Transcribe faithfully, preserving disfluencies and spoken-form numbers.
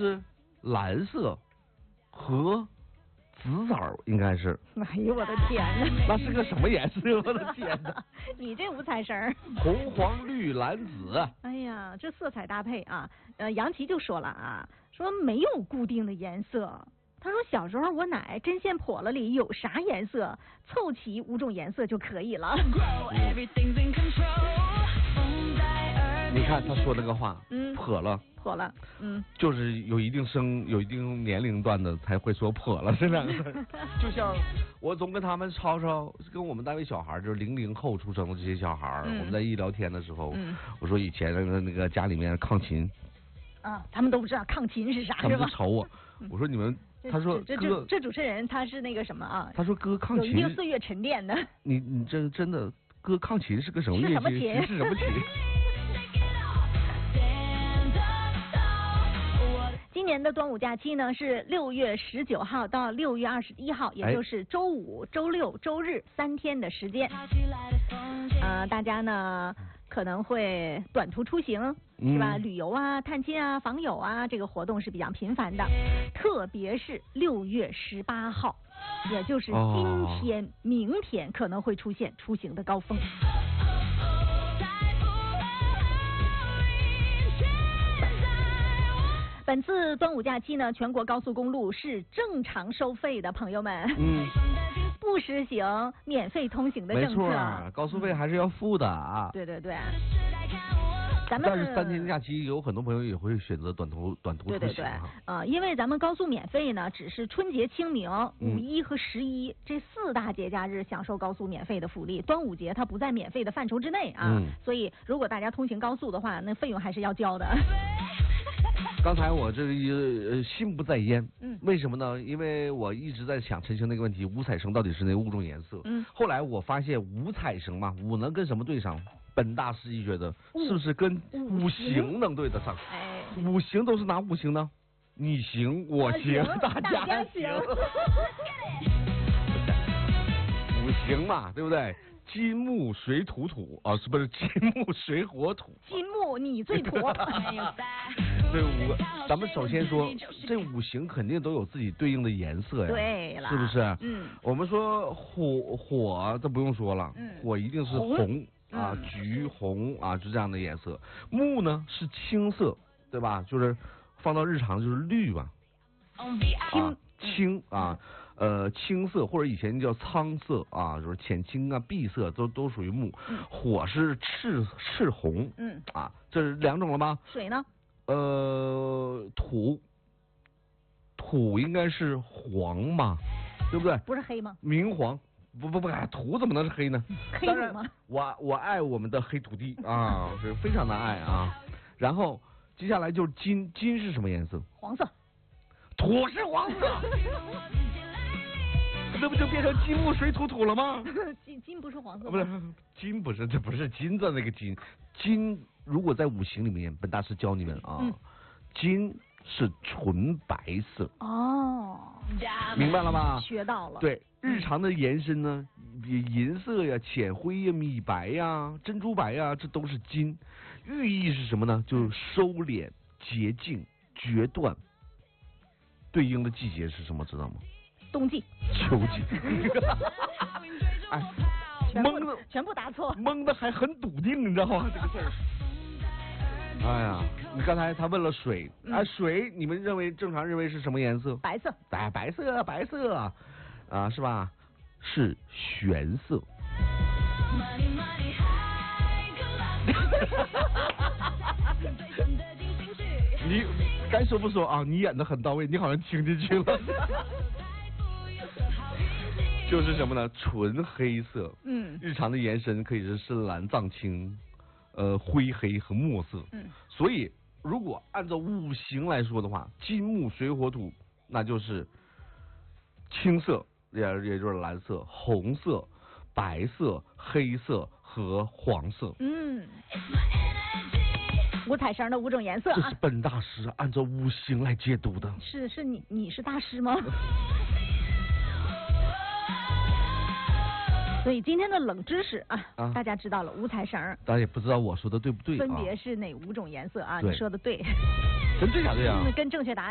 是蓝色和紫枣，应该是。 哎呦我的天哪！ 那是个什么颜色？我的天哪！ 你这五彩绳。 红黄绿蓝紫。 哎呀，这色彩搭配啊，呃，杨琪就说了啊，说没有固定的颜色。他说小时候我奶针线笸箩里有啥颜色，凑齐五种颜色就可以了。 你看他说那个话， 嗯， 笸箩， 笸箩，嗯， 就是有一定生、有一定年龄段的才会说笸箩这两个字。就像我总跟他们吵吵，跟我们单位小孩，就是零零后出生的这些小孩，嗯、我们在一聊天的时候，嗯、我说以前那个那个家里面抗琴， 啊，他们都不知道抗琴是啥， 他们就瞅我，我说你们。他说这这这主持人他是那个什么啊？ 他说哥抗琴有一定岁月沉淀的。 你你这真的哥抗琴是个什么乐器？ 是什么琴？ 是什么琴？ 今年的端午假期呢是六月十九号到六月二十一号，也就是周五、周六、周日三天的时间。呃，大家呢可能会短途出行，是吧？嗯、旅游啊、探亲啊、访友啊，这个活动是比较频繁的。特别是六月十八号，也就是今天、哦、明天可能会出现出行的高峰。本次端午假期呢，全国高速公路是正常收费的，朋友们。嗯。不实行免费通行的政策。 没错，高速费还是要付的啊。 对对对。咱们但是三天假期有很多朋友也会选择短途短途出行。 对对对。呃，因为咱们高速免费呢，只是春节、清明、五一和十一、嗯、这四大节假日享受高速免费的福利，端午节它不在免费的范畴之内啊。嗯、所以如果大家通行高速的话，那费用还是要交的。 刚才我这个呃心不在焉，嗯，为什么呢？因为我一直在想陈星那个问题，五彩绳到底是哪五种颜色？嗯，后来我发现五彩绳嘛，五能跟什么对上？本大师一觉得是不是跟五行能对得上？哎，五行都是哪五行呢？你行，我行，大家行。五行嘛，对不对？金木水土土啊，是不是金木水火土？ 金木你最土。 这五个，咱们首先说，这五行肯定都有自己对应的颜色呀， 对了， 是不是？嗯，我们说火火，这不用说了，嗯、火一定是红, 红啊，嗯、橘红啊，就这样的颜色。木呢是青色，对吧？就是放到日常就是绿吧，啊，青啊。呃，青色或者以前叫苍色啊，就是浅青啊、碧色都都属于木。嗯、火是赤赤红，嗯啊，这是两种了吗？ 水呢？ 呃，土土应该是黄嘛，对不对？ 不是黑吗？ 明黄，不不不，土怎么能是黑呢？ 黑土吗？ 我我爱我们的黑土地啊，是非常的爱啊。然后接下来就是金，金是什么颜色？ 黄色。 土是黄色。这不就变成金木水土土了吗？ 金金不是黄色吗？ 不是金，不是，这不是金子那个金。金如果在五行里面，本大师教你们啊，嗯、金是纯白色。哦，明白了吗？ 学到了。 对，日常的延伸呢，银色呀、浅灰呀、米白呀、珍珠白呀，这都是金。寓意是什么呢？就是收敛、洁净、决断。对应的季节是什么？知道吗？ 冬季、 秋季，哎，蒙的全部答错， 蒙的还很笃定，你知道吗？这个事儿。哎呀，你刚才他问了水，嗯、啊，水你们认为正常认为是什么颜色？ 白色。 哎，白色，白色啊，啊是吧？是玄色。你该说不说啊？你演的很到位，你好像听进去了。就是什么呢？纯黑色。嗯。日常的延伸可以是深蓝、藏青、呃灰黑和墨色。嗯。所以如果按照五行来说的话，金木水火土，那就是青色，也也就是蓝色、红色、白色、黑色和黄色。嗯。 五彩绳的五种颜色、啊、 这是本大师按照五行来解读的。 是是你你是大师吗？所以今天的冷知识啊，啊大家知道了五彩绳， 大家也不知道我说的对不对、啊， 分别是哪五种颜色啊？你说的对， 真对假对啊？ 跟正确答案。